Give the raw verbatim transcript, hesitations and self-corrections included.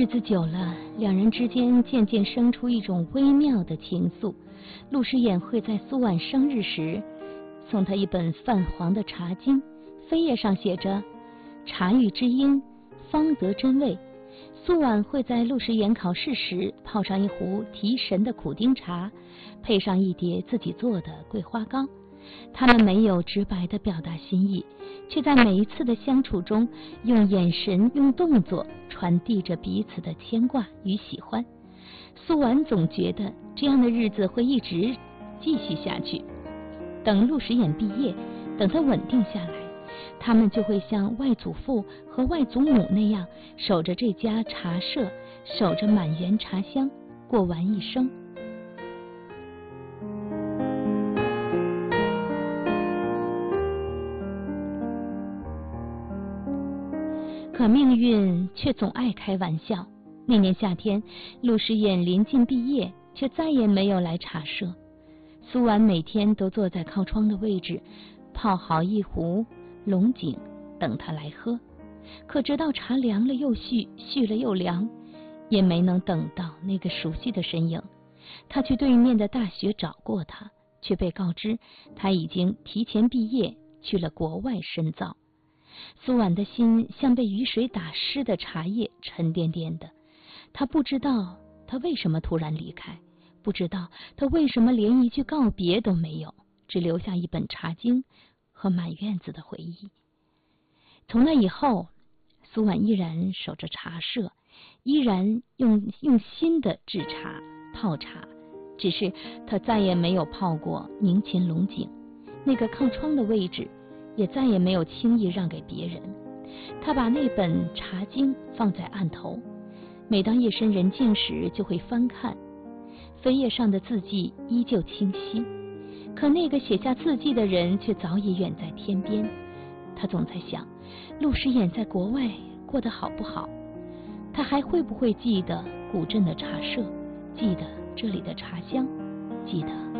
日子久了，两人之间渐渐生出一种微妙的情愫。陆时衍会在苏婉生日时送她一本泛黄的茶经，扉页上写着茶欲知音，方得真味。苏婉会在陆时衍考试时泡上一壶提神的苦丁茶，配上一碟自己做的桂花糕。他们没有直白地表达心意，却在每一次的相处中用眼神用动作传递着彼此的牵挂与喜欢。苏婉总觉得这样的日子会一直继续下去，等陆时衍毕业，等他稳定下来，他们就会像外祖父和外祖母那样守着这家茶社，守着满园茶香，过完一生。可命运却总爱开玩笑。那年夏天，陆时衍临近毕业，却再也没有来茶社。苏婉每天都坐在靠窗的位置，泡好一壶龙井，等他来喝。可直到茶凉了又续，续了又凉，也没能等到那个熟悉的身影。他去对面的大学找过他，却被告知他已经提前毕业，去了国外深造。苏婉的心像被雨水打湿的茶叶，沉甸甸的。他不知道他为什么突然离开，不知道他为什么连一句告别都没有，只留下一本茶经和满院子的回忆。从那以后，苏婉依然守着茶社，依然用用心的制茶泡茶，只是他再也没有泡过明前龙井，那个靠窗的位置也再也没有轻易让给别人。他把那本茶经放在案头，每当夜深人静时就会翻看，扉页上的字迹依旧清晰，可那个写下字迹的人却早已远在天边。他总在想，陆时衍在国外过得好不好？他还会不会记得古镇的茶社，记得这里的茶香，记得